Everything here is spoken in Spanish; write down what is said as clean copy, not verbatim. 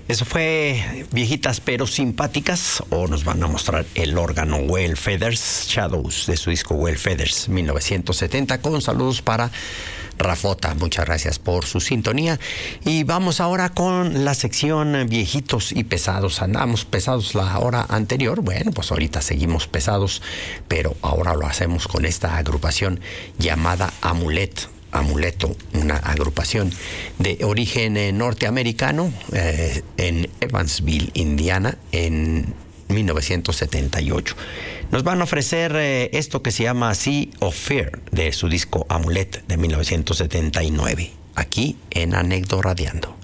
Eso fue Viejitas pero Simpáticas, o nos van a mostrar el órgano Well Feathers, Shadows, de su disco Well Feathers 1970, con saludos para Rafota. Muchas gracias por su sintonía. Y vamos ahora con la sección Viejitos y Pesados. Andamos pesados la hora anterior. Bueno, pues ahorita seguimos pesados, pero ahora lo hacemos con esta agrupación llamada Amuleto, una agrupación de origen norteamericano, en Evansville, Indiana, en 1978. Nos van a ofrecer esto que se llama Sea of Fear, de su disco Amulet de 1979, aquí en Anecdo Radiando.